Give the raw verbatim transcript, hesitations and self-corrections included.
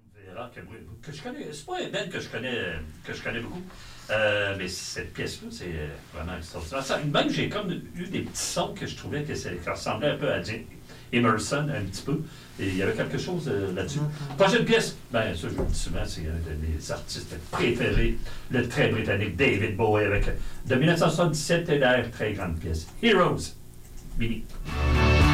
Vera, que, que je connais, c'est pas un band que je connais, que je connais beaucoup. Euh, mais cette pièce-là, c'est vraiment extraordinaire. Ça, même, j'ai comme eu des petits sons que je trouvais que ça ressemblait un peu à Jim Emerson, un petit peu. Et il y avait quelque chose euh, là-dessus. Mm-hmm. Prochaine pièce, ben ça, je vous le dis souvent, c'est un de mes artistes préférés, le très britannique David Bowie, avec de mille neuf cent soixante-dix-sept et la très grande pièce Heroes. Billy.